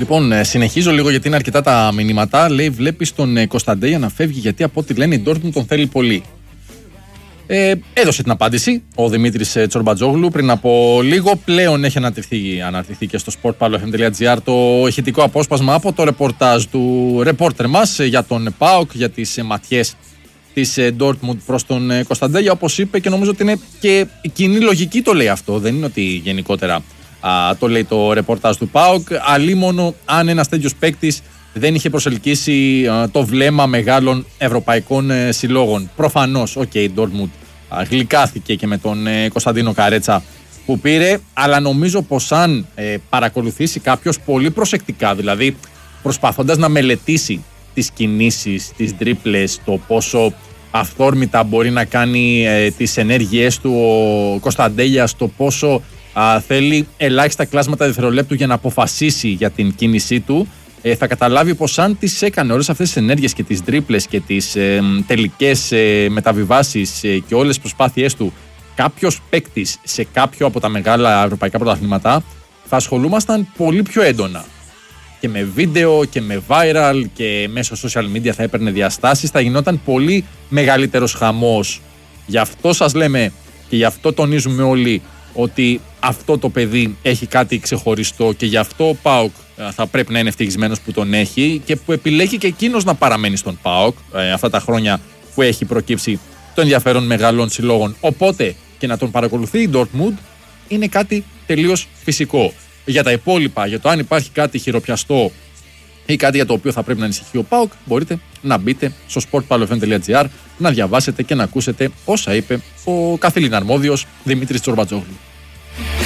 Λοιπόν, συνεχίζω λίγο γιατί είναι αρκετά τα μηνύματα. Λέει, βλέπεις τον Κωνσταντέια να φεύγει γιατί από ό,τι λένε η Dortmund τον θέλει πολύ. Έδωσε την απάντηση ο Δημήτρης Τσορμπατζόγλου πριν από λίγο. Πλέον έχει αναρτηθεί και στο sportpalo.gr το ηχητικό απόσπασμα από το ρεπορτάζ του ρεπόρτερ μας για τον ΠΑΟΚ, για τις ματιές της Dortmund προς τον Κωνσταντέια, όπως είπε, και νομίζω ότι είναι και η κοινή λογική το λέει αυτό. Δεν είναι ότι γενικότερα το λέει το ρεπορτάζ του ΠΑΟΚ. Αλίμονο αν ένας τέτοιος παίκτης δεν είχε προσελκύσει το βλέμμα μεγάλων ευρωπαϊκών συλλόγων. Προφανώς, η Dortmund γλυκάθηκε και με τον Κωνσταντίνο Καρέτσα που πήρε, αλλά νομίζω πως αν παρακολουθήσει κάποιος πολύ προσεκτικά, δηλαδή προσπαθώντας να μελετήσει τις κινήσεις, τις τρίπλες, το πόσο αυθόρμητα μπορεί να κάνει τις ενέργειές του ο Κωνσταντέλιας, το πόσο θέλει ελάχιστα κλάσματα δευτερολέπτου για να αποφασίσει για την κίνησή του, θα καταλάβει πως αν τις έκανε όλες αυτές τις ενέργειες και τις τρίπλες και τις τελικές μεταβιβάσεις και όλες τις προσπάθειές του κάποιος παίκτης σε κάποιο από τα μεγάλα ευρωπαϊκά πρωταθλήματα, θα ασχολούμασταν πολύ πιο έντονα. Και με βίντεο και με viral και μέσω social media θα έπαιρνε διαστάσεις, θα γινόταν πολύ μεγαλύτερος χαμός. Γι' αυτό σας λέμε και γι' αυτό τονίζουμε όλοι ότι αυτό το παιδί έχει κάτι ξεχωριστό και γι' αυτό ο ΠΑΟΚ θα πρέπει να είναι ευτυχισμένος που τον έχει και που επιλέγει και εκείνος να παραμένει στον ΠΑΟΚ αυτά τα χρόνια που έχει προκύψει το ενδιαφέρον μεγάλων συλλόγων. Οπότε και να τον παρακολουθεί η Dortmund είναι κάτι τελείως φυσικό. Για τα υπόλοιπα, για το αν υπάρχει κάτι χειροπιαστό ή κάτι για το οποίο θα πρέπει να ανησυχεί ο ΠΑΟΚ, μπορείτε να μπείτε στο sportpalo.gr να διαβάσετε και να ακούσετε όσα είπε ο καθήλυνα αρμόδιος Δημήτρης Τσορμπατζόγλου.